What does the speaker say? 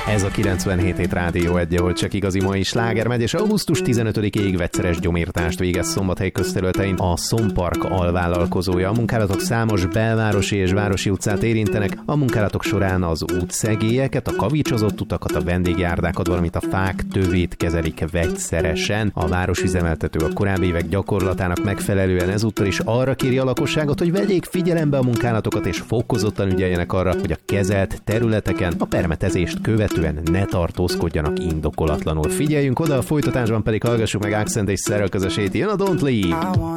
Ez a 97 hét Rádió 1, ahol csak igazi mai sláger megy, és augusztus 15-ig vegyszeres gyomírtást végez Szombathely közterületein a Szompark alvállalkozója. A munkálatok számos belvárosi és városi utcát érintenek. A munkálatok során az útszegélyeket, a kavicsozott utakat, a vendégjárdákat, valamint a fák tövét kezelik vegyszeresen. A városüzemeltető a korábbi évek gyakorlatának megfelelően ezúttal is arra kéri a lakosságot, hogy vegyék figyelembe a munkálatokat és fokozottan ügyeljenek arra, hogy a kezelt területeken a permetezést követően ne tartózkodjanak indokolatlanul. Figyeljünk oda, a folytatásban pedig hallgassuk meg Accent és Sarah közösét. Jön a Don't Leave!